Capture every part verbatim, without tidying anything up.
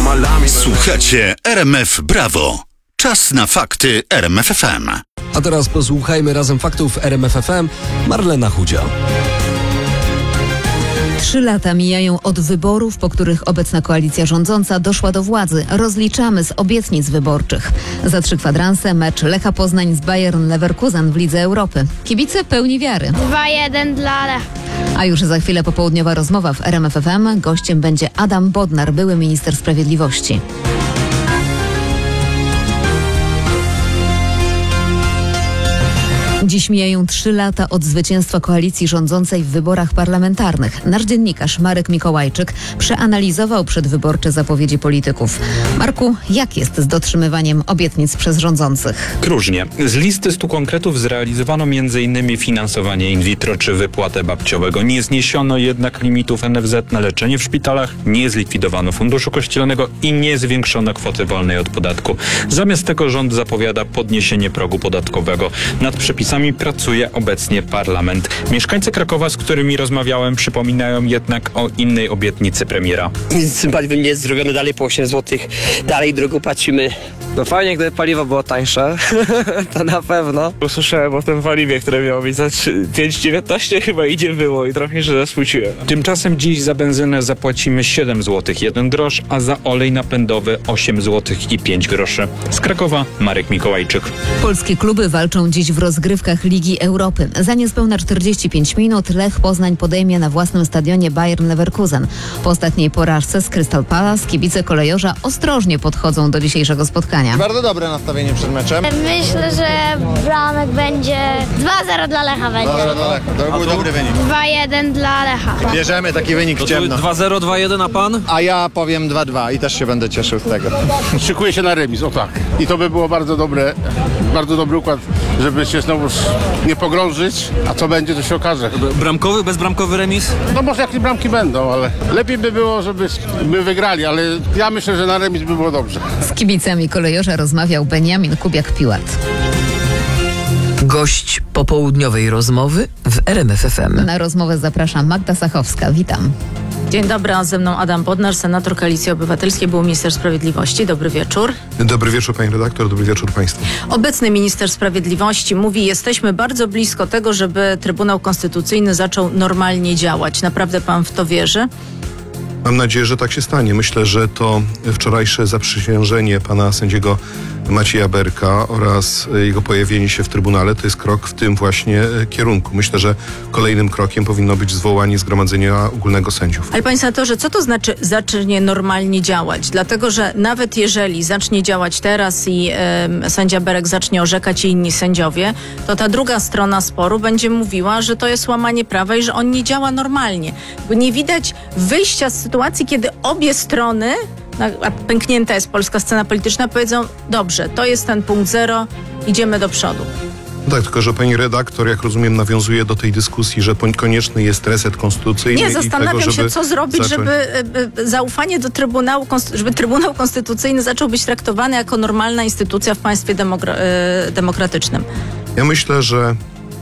malami. Słuchacie R M F Brawo. Czas na fakty R M F F M. A teraz posłuchajmy razem faktów R M F F M. Marlena Chudzia. Trzy lata mijają od wyborów, po których obecna koalicja rządząca doszła do władzy. Rozliczamy z obietnic wyborczych. Za trzy kwadranse mecz Lecha Poznań z Bayern Leverkusen w Lidze Europy. Kibice pełni wiary. dwa jeden dla Lecha. A już za chwilę popołudniowa rozmowa w R M F F M. Gościem będzie Adam Bodnar, były minister sprawiedliwości. Dziś mijają trzy lata od zwycięstwa koalicji rządzącej w wyborach parlamentarnych. Nasz dziennikarz Marek Mikołajczyk przeanalizował przedwyborcze zapowiedzi polityków. Marku, jak jest z dotrzymywaniem obietnic przez rządzących? Różnie. Z listy stu konkretów zrealizowano między innymi finansowanie in vitro czy wypłatę babciowego. Nie zniesiono jednak limitów N F Z na leczenie w szpitalach, nie zlikwidowano funduszu kościelnego i nie zwiększono kwoty wolnej od podatku. Zamiast tego rząd zapowiada podniesienie progu podatkowego. Nad przepisami pracuje obecnie parlament. Mieszkańcy Krakowa, z którymi rozmawiałem, przypominają jednak o innej obietnicy premiera. Paliwo nie jest zrobione dalej po osiem złotych. Dalej drogo płacimy. No fajnie, gdyby paliwo było tańsze, to na pewno. Usłyszałem o tym paliwie, które miało być za pięć dziewiętnaście chyba i nie było i trochę się zasmuciłem. Tymczasem dziś za benzynę zapłacimy siedem złotych jeden grosz, a za olej napędowy osiem złotych i pięć groszy. Z Krakowa Marek Mikołajczyk. Polskie kluby walczą dziś w rozgrywkach Ligi Europy. Za niespełna czterdzieści pięć minut Lech Poznań podejmie na własnym stadionie Bayern Leverkusen. Po ostatniej porażce z Crystal Palace kibice kolejorza ostrożnie podchodzą do dzisiejszego spotkania. Bardzo dobre nastawienie przed meczem. Myślę, że bramek będzie dwa zero dla Lecha będzie. Dobra, dla Lecha. To był dobry wynik. dwa jeden dla Lecha. Bierzemy taki wynik w ciemno. dwa zero, dwa jeden, a pan? A ja powiem dwa dwa i też się będę cieszył z tego. Szykuję się na remis, o tak. I to by było bardzo dobre, bardzo dobry układ, żeby się znowu nie pogrążyć, a co będzie, to się okaże. Bramkowy, bezbramkowy remis? No może jakieś bramki będą, ale lepiej by było, żebyśmy wygrali, ale ja myślę, że na remis by było dobrze. Z kibicami kolejorza rozmawiał Beniamin Kubiak-Piłat. Gość popołudniowej rozmowy w R M F F M. Na rozmowę zapraszam Magda Sachowska. Witam. Dzień dobry, a ze mną Adam Bodnar, senator Koalicji Obywatelskiej, był minister sprawiedliwości. Dobry wieczór. Dobry wieczór, pani redaktor, dobry wieczór państwu. Obecny minister sprawiedliwości mówi, jesteśmy bardzo blisko tego, żeby Trybunał Konstytucyjny zaczął normalnie działać. Naprawdę pan w to wierzy? Mam nadzieję, że tak się stanie. Myślę, że to wczorajsze zaprzysiężenie pana sędziego Macieja Berka oraz jego pojawienie się w Trybunale to jest krok w tym właśnie kierunku. Myślę, że kolejnym krokiem powinno być zwołanie Zgromadzenia Ogólnego Sędziów. Ale panie senatorze, co to znaczy zacznie normalnie działać? Dlatego, że nawet jeżeli zacznie działać teraz i y, sędzia Berek zacznie orzekać i inni sędziowie, to ta druga strona sporu będzie mówiła, że to jest łamanie prawa i że on nie działa normalnie. Bo nie widać wyjścia z sytuacji, kiedy obie strony, a pęknięta jest polska scena polityczna, powiedzą, dobrze, to jest ten punkt zero, idziemy do przodu. Tak, tylko że pani redaktor, jak rozumiem, nawiązuje do tej dyskusji, że konieczny jest reset konstytucyjny. Nie, zastanawiam i tego, żeby się, co zrobić, zacząć... żeby zaufanie do Trybunału, żeby Trybunał Konstytucyjny zaczął być traktowany jako normalna instytucja w państwie demokra- demokratycznym. Ja myślę, że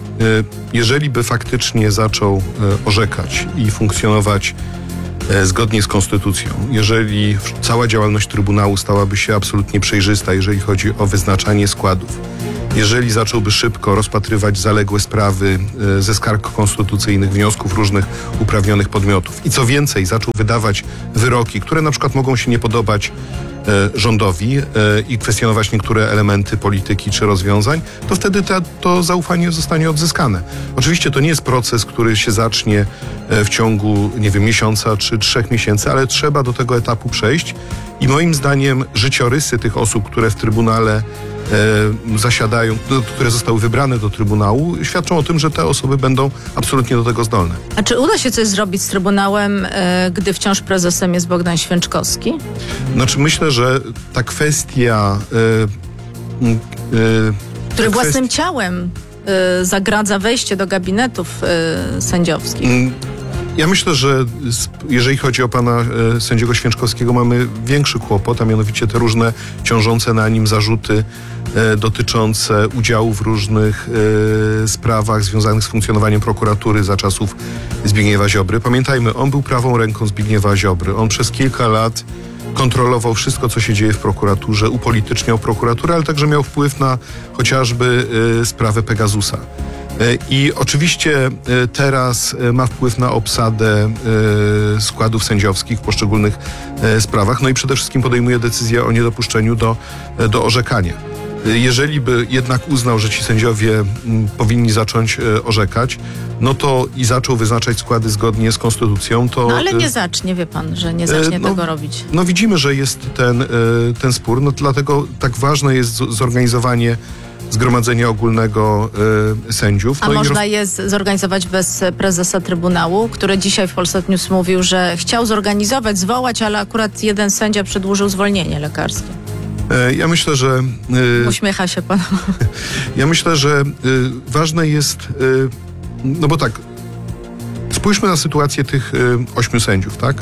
jeżeli by faktycznie zaczął orzekać i funkcjonować zgodnie z konstytucją, jeżeli cała działalność Trybunału stałaby się absolutnie przejrzysta, jeżeli chodzi o wyznaczanie składów, jeżeli zacząłby szybko rozpatrywać zaległe sprawy ze skarg konstytucyjnych, wniosków różnych uprawnionych podmiotów i co więcej, zaczął wydawać wyroki, które na przykład mogą się nie podobać rządowi i kwestionować niektóre elementy polityki czy rozwiązań, to wtedy te, to zaufanie zostanie odzyskane. Oczywiście to nie jest proces, który się zacznie w ciągu, nie wiem, miesiąca czy trzech miesięcy, ale trzeba do tego etapu przejść i moim zdaniem życiorysy tych osób, które w Trybunale e, zasiadają, do, które zostały wybrane do Trybunału, świadczą o tym, że te osoby będą absolutnie do tego zdolne. A czy uda się coś zrobić z Trybunałem, e, gdy wciąż prezesem jest Bogdan Święczkowski? Znaczy myślę, że ta kwestia... E, e, który ta własnym kwestia... ciałem e, zagradza wejście do gabinetów e, sędziowskich. Ja myślę, że jeżeli chodzi o pana e, sędziego Święczkowskiego, mamy większy kłopot, a mianowicie te różne ciążące na nim zarzuty e, dotyczące udziału w różnych e, sprawach związanych z funkcjonowaniem prokuratury za czasów Zbigniewa Ziobry. Pamiętajmy, on był prawą ręką Zbigniewa Ziobry. On przez kilka lat kontrolował wszystko, co się dzieje w prokuraturze, upolityczniał prokuraturę, ale także miał wpływ na chociażby y, sprawę Pegasusa. Y, I oczywiście y, teraz y, ma wpływ na obsadę y, składów sędziowskich w poszczególnych y, sprawach, no i przede wszystkim podejmuje decyzję o niedopuszczeniu do, y, do orzekania. Jeżeli by jednak uznał, że ci sędziowie m, powinni zacząć e, orzekać, no to i zaczął wyznaczać składy zgodnie z konstytucją, to... No ale nie e, zacznie, wie pan, że nie zacznie e, no, tego robić. No widzimy, że jest ten, e, ten spór, no dlatego tak ważne jest z, zorganizowanie Zgromadzenia Ogólnego e, sędziów. A no można i roz... je z- zorganizować bez prezesa Trybunału, który dzisiaj w Polsat News mówił, że chciał zorganizować, zwołać, ale akurat jeden sędzia przedłużył zwolnienie lekarskie. e, Ja myślę, że... e, Uśmiecha się pan. Ja myślę, że y, ważne jest, y, no bo tak, spójrzmy na sytuację tych y, ośmiu sędziów, tak? Y,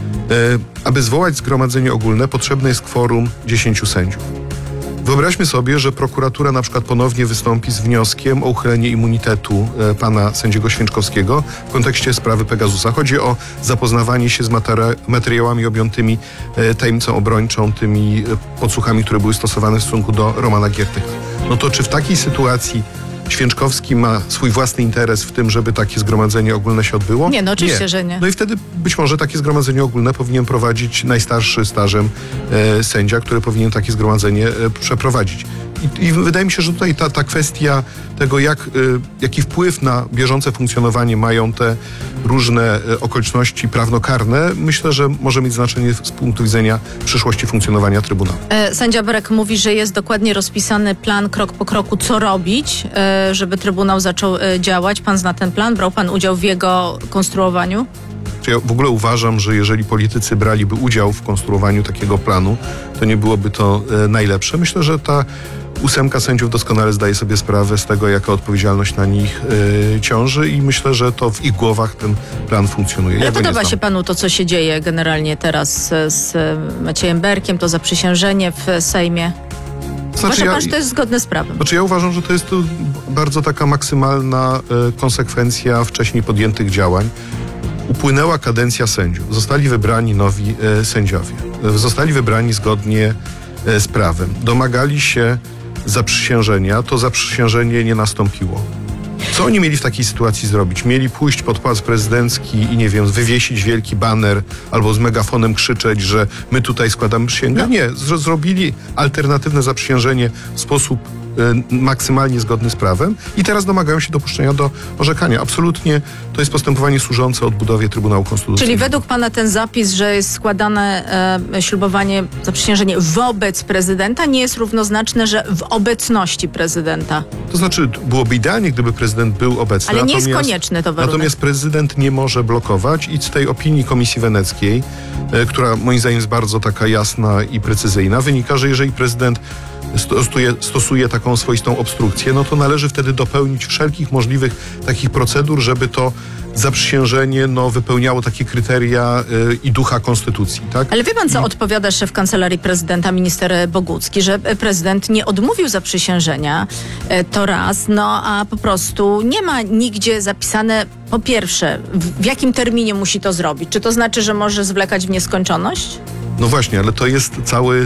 aby zwołać zgromadzenie ogólne, potrzebne jest kworum dziesięciu sędziów. Wyobraźmy sobie, że prokuratura na przykład ponownie wystąpi z wnioskiem o uchylenie immunitetu e, pana sędziego Święczkowskiego w kontekście sprawy Pegasusa. Chodzi o zapoznawanie się z materi- materiałami objętymi e, tajemnicą obrończą, tymi e, podsłuchami, które były stosowane w stosunku do Romana Giertycha. No to czy w takiej sytuacji Święczkowski ma swój własny interes w tym, żeby takie zgromadzenie ogólne się odbyło? Nie, no oczywiście, że nie. No i wtedy być może takie zgromadzenie ogólne powinien prowadzić najstarszy stażem e, sędzia, który powinien takie zgromadzenie e, przeprowadzić. I, I wydaje mi się, że tutaj ta, ta kwestia tego, jak, e, jaki wpływ na bieżące funkcjonowanie mają te różne e, okoliczności prawnokarne, myślę, że może mieć znaczenie z punktu widzenia przyszłości funkcjonowania Trybunału. E, Sędzia Berek mówi, że jest dokładnie rozpisany plan krok po kroku, co robić, e, żeby Trybunał zaczął e, działać. Pan zna ten plan? Brał pan udział w jego konstruowaniu? Ja w ogóle uważam, że jeżeli politycy braliby udział w konstruowaniu takiego planu, to nie byłoby to e, najlepsze. Myślę, że ta ósemka sędziów doskonale zdaje sobie sprawę z tego, jaka odpowiedzialność na nich e, ciąży i myślę, że to w ich głowach ten plan funkcjonuje. Ale Ja go nie podoba znam. się panu to, co się dzieje generalnie teraz z, z Maciejem Berkiem, to zaprzysiężenie w Sejmie? Znaczy, Uważa ja- pan, że to jest zgodne z prawem? Znaczy ja uważam, że to jest to bardzo taka maksymalna e, konsekwencja wcześniej podjętych działań. Upłynęła kadencja sędziów. Zostali wybrani nowi e, sędziowie. E, zostali wybrani zgodnie e, z prawem. Domagali się zaprzysiężenia. To zaprzysiężenie nie nastąpiło. Co oni mieli w takiej sytuacji zrobić? Mieli pójść pod pałac prezydencki i nie wiem, wywiesić wielki baner albo z megafonem krzyczeć, że my tutaj składamy przysięgę? No. Nie. Z- zrobili alternatywne zaprzysiężenie w sposób e, maksymalnie zgodny z prawem i teraz domagają się dopuszczenia do orzekania. Absolutnie to jest postępowanie służące odbudowie Trybunału Konstytucyjnego. Czyli według pana ten zapis, że jest składane e, ślubowanie, zaprzysiężenie wobec prezydenta, nie jest równoznaczne, że w obecności prezydenta. To znaczy, byłoby idealnie, gdyby prezydent był obecny. Ale nie jest natomiast- konieczny to warunek. Natomiast prezydent nie może blokować i z tej opinii Komisji Weneckiej, e, która moim zdaniem jest bardzo taka jasna i precyzyjna, wynika, że jeżeli prezydent stosuje, stosuje taką swoistą obstrukcję, no to należy wtedy dopełnić wszelkich możliwych takich procedur, żeby to zaprzysiężenie no, wypełniało takie kryteria e, i ducha konstytucji. Tak? Ale wie pan, co odpowiada szef Kancelarii Prezydenta, minister Bogucki, że prezydent nie odmówił zaprzysiężenia, e, to raz, no a po prostu nie ma nigdzie zapisane, po pierwsze, w, w jakim terminie musi to zrobić. Czy to znaczy, że może zwlekać w nieskończoność? No właśnie, ale to jest cały,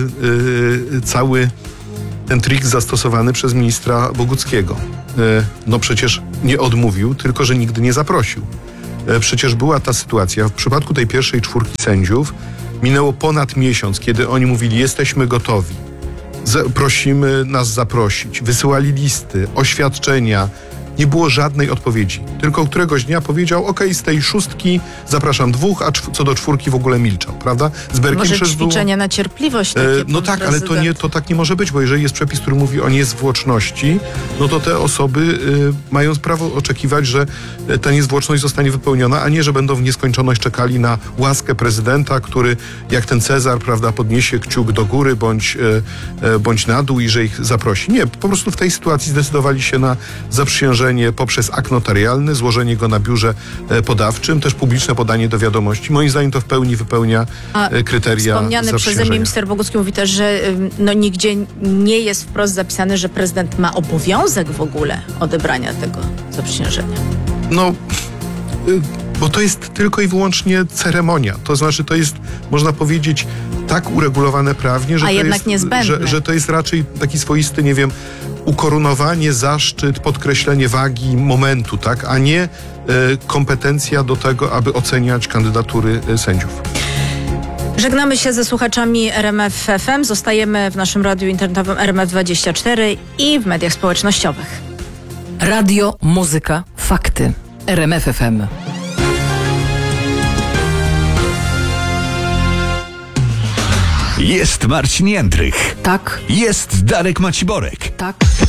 yy, cały ten trik zastosowany przez ministra Boguckiego. Yy, no przecież nie odmówił, tylko że nigdy nie zaprosił. Yy, przecież była ta sytuacja, w przypadku tej pierwszej czwórki sędziów minęło ponad miesiąc, kiedy oni mówili, jesteśmy gotowi, Z- prosimy nas zaprosić, wysyłali listy, oświadczenia. Nie było żadnej odpowiedzi. Tylko któregoś dnia powiedział, okej, z tej szóstki zapraszam dwóch, a czw- co do czwórki w ogóle milczał, prawda? Z Berkiem Może przecież było- ćwiczenie na cierpliwość takie, E, pan No tak, ale to, prezydent. nie, to tak nie może być, bo jeżeli jest przepis, który mówi o niezwłoczności, no to te osoby y, mają prawo oczekiwać, że e, ta niezwłoczność zostanie wypełniona, a nie, że będą w nieskończoność czekali na łaskę prezydenta, który jak ten Cezar, prawda, podniesie kciuk do góry bądź, e, e, bądź na dół i że ich zaprosi. Nie, po prostu w tej sytuacji zdecydowali się na zaprzysiężenie poprzez akt notarialny, złożenie go na biurze e, podawczym, też publiczne podanie do wiadomości. Moim zdaniem to w pełni wypełnia A e, kryteria Wspomniany przeze mnie zaprzysiężenia. minister Bogucki mówi też, że ym, no, nigdzie nie jest wprost zapisane, że prezydent ma obowiązek w ogóle odebrania tego zaprzysiężenia. No, y, bo to jest tylko i wyłącznie ceremonia. To znaczy, to jest, można powiedzieć, tak uregulowane prawnie, że, A to, jednak jest, niezbędne. że, że to jest raczej taki swoisty, nie wiem, ukoronowanie, zaszczyt, podkreślenie wagi momentu, tak, a nie e, kompetencja do tego, aby oceniać kandydatury e, sędziów. Żegnamy się ze słuchaczami R M F F M. Zostajemy w naszym radiu internetowym R M F dwadzieścia cztery i w mediach społecznościowych. Radio, muzyka, fakty. R M F F M. Jest Marcin Jędrych. Tak, Jest Darek Maciborek. tak.